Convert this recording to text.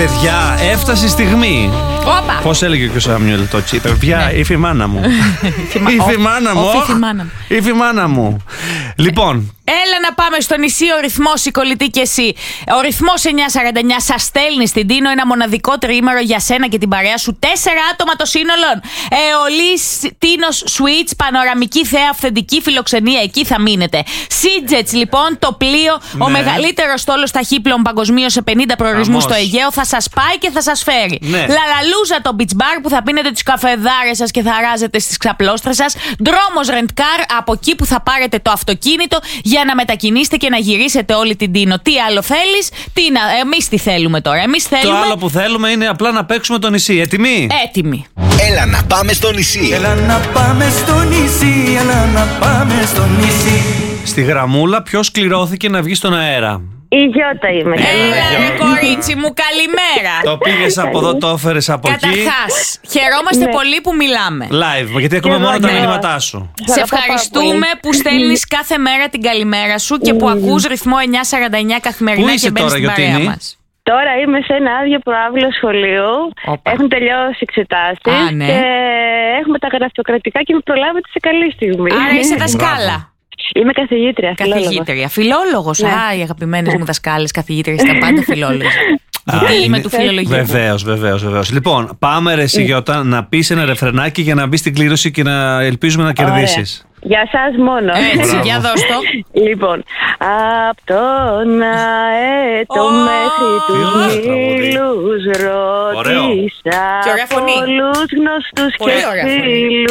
Παιδιά, έφτασε η στιγμή. Όπα. Πώς έλεγε και ο Σάμιουελ Τότσι. Παιδιά, ήρθε η μάνα μου. Ήρθε η μάνα μου. Ήρθε η μάνα μου. Λοιπόν. Έλα να πάμε στο νησί, ο ρυθμός, η κολλητή και εσύ. Ο ρυθμός 949 σας στέλνει στην Τίνο ένα μοναδικό τριήμερο για σένα και την παρέα σου. 4 άτομα το σύνολο. Εολής Τίνος Suites, πανοραμική θέα, αυθεντική φιλοξενία. Εκεί θα μείνετε. Seajets, λοιπόν, το πλοίο, ο μεγαλύτερος στόλος ταχύπλων παγκοσμίως σε 50 προορισμούς στο Αιγαίο, θα σας πάει και θα σας φέρει. Λαλαλούζα, το beach bar που θα πίνετε τους καφεδάρες σας και θα ράζετε στις ξαπλώστρες σας. Δρόμος rent car, από εκεί που θα πάρετε το αυτοκίνητο για να μετακινήσετε και να γυρίσετε όλη την Τίνο. Τι άλλο θέλεις, εμείς τι θέλουμε τώρα. Εμείς θέλουμε. Το άλλο που θέλουμε είναι απλά να παίξουμε το νησί. Έτοιμοι? Έτοιμοι. Έλα να πάμε στο νησί. Έλα να πάμε στο νησί. Έλα να πάμε στο νησί. Στη γραμμούλα ποιος κληρώθηκε να βγει στον αέρα? Η Γιώτα είμαι. Έλα, κορίτσι μου, καλημέρα. Το πήγες από εδώ, το έφερες από εκεί. Καταρχάς, χαιρόμαστε πολύ που μιλάμε. Live, γιατί ακούμε μόνο τα μηνύματά σου. Σε ευχαριστούμε που στέλνεις κάθε μέρα την καλημέρα σου και που ακούς ρυθμό 949 καθημερινά. Πού είσαι και μπαίνεις τώρα, στην παρέα Γιωτίνη? μας. Τώρα είμαι σε ένα άδειο προάβλιο σχολείο. Έχουν τελειώσει εξετάσεις και έχουμε τα γραφειοκρατικά και με προλάβετε σε καλή στιγμή. Άρα είσαι δασκάλα. Είμαι καθηγήτρια. Καθηγήτρια. Φιλόλογος. Α, οι αγαπημένες μου δασκάλες καθηγήτριες ήταν πάντα φιλόλογοι. Γιατί είμαι του φιλολογικού. Βεβαίως. Λοιπόν, πάμε ρε Γιώτα να πεις ένα ρεφρενάκι για να μπει στην κλήρωση και να ελπίζουμε να κερδίσεις. Για σας μόνο. Έτσι, για δώσ' το. Λοιπόν, απ' τον αέτο μέχρι τους μήλους ρώτησα πολλούς γνωστούς και φίλους.